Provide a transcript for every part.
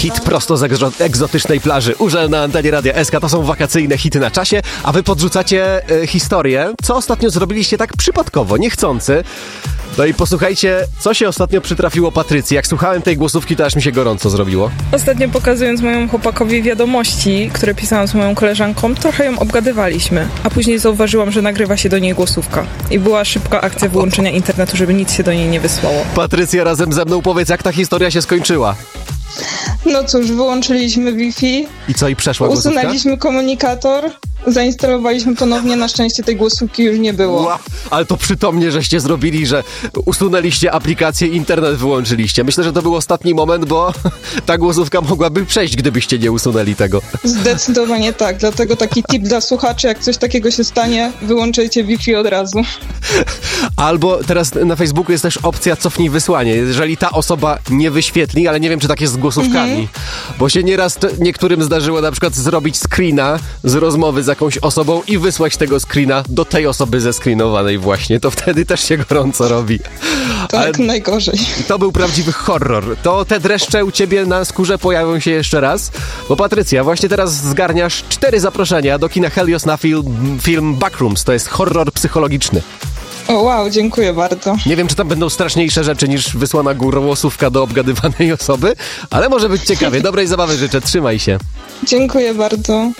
Hit prosto z egzotycznej plaży. Urzel na antenie Radia SK. To są wakacyjne hity na czasie, a wy podrzucacie historię, co ostatnio zrobiliście tak przypadkowo, niechcący. No i posłuchajcie, co się ostatnio przytrafiło Patrycji. Jak słuchałem tej głosówki, to aż mi się gorąco zrobiło. Ostatnio pokazując mojemu chłopakowi wiadomości, które pisałam z moją koleżanką, trochę ją obgadywaliśmy, a później zauważyłam, że nagrywa się do niej głosówka. I była szybka akcja wyłączenia internetu, żeby nic się do niej nie wysłało. Patrycja, razem ze mną powiedz, jak ta historia się skończyła. No cóż, wyłączyliśmy Wi-Fi. I co, i przeszła głosówka? Usunęliśmy komunikator, zainstalowaliśmy ponownie, na szczęście tej głosówki już nie było. Wow, ale to przytomnie, żeście zrobili, że usunęliście aplikację, internet wyłączyliście. Myślę, że to był ostatni moment, bo ta głosówka mogłaby przejść, gdybyście nie usunęli tego. Zdecydowanie tak, dlatego taki tip dla słuchaczy, jak coś takiego się stanie, wyłączyjcie Wi-Fi od razu. Albo teraz na Facebooku jest też opcja cofnij wysłanie, jeżeli ta osoba nie wyświetli, ale nie wiem, czy tak jest z głosówkami, bo się nieraz niektórym zdarzyło na przykład zrobić screena z rozmowy z jakąś osobą i wysłać tego screena do tej osoby zescreenowanej właśnie, to wtedy też się gorąco robi. Tak, najgorzej. To był prawdziwy horror. To te dreszcze u ciebie na skórze pojawią się jeszcze raz, bo Patrycja, właśnie teraz zgarniasz 4 zaproszenia do kina Helios na film Backrooms. To jest horror psychologiczny. O wow, dziękuję bardzo. Nie wiem, czy tam będą straszniejsze rzeczy niż wysłana głosówka do obgadywanej osoby, ale może być ciekawie. Dobrej zabawy życzę, trzymaj się. Dziękuję bardzo.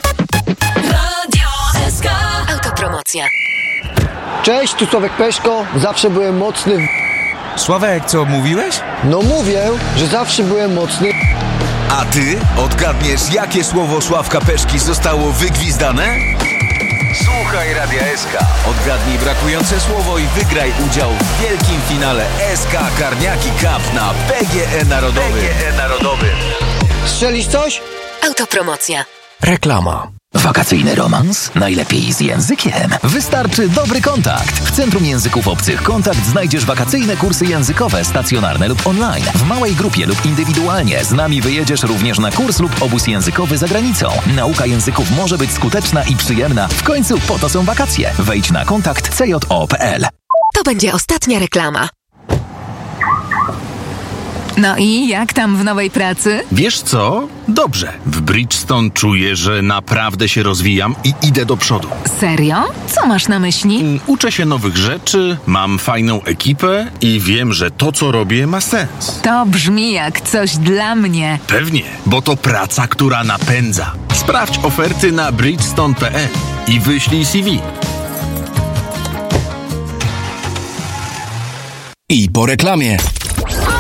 Radio SK. Autopromocja. Cześć, tu Sławek Peszko. Zawsze byłem mocny Sławek, co mówiłeś? No mówię, że zawsze byłem mocny. A ty odgadniesz, jakie słowo Sławka Peszki zostało wygwizdane? Słuchaj Radia SK. Odgadnij brakujące słowo i wygraj udział w wielkim finale SK Karniaki Cup na PGE Narodowym. Strzelisz coś? Autopromocja. Reklama. Wakacyjny romans? Najlepiej z językiem. Wystarczy dobry kontakt. W Centrum Języków Obcych Kontakt znajdziesz wakacyjne kursy językowe, stacjonarne lub online. W małej grupie lub indywidualnie. Z nami wyjedziesz również na kurs lub obóz językowy za granicą. Nauka języków może być skuteczna i przyjemna. W końcu po to są wakacje. Wejdź na kontakt cjo.pl. To będzie ostatnia reklama. No i jak tam w nowej pracy? Wiesz co? Dobrze. W Bridgestone czuję, że naprawdę się rozwijam i idę do przodu. Serio? Co masz na myśli? Uczę się nowych rzeczy, mam fajną ekipę i wiem, że to, co robię, ma sens. To brzmi jak coś dla mnie. Pewnie, bo to praca, która napędza. Sprawdź oferty na bridgestone.pl i wyślij CV. I po reklamie.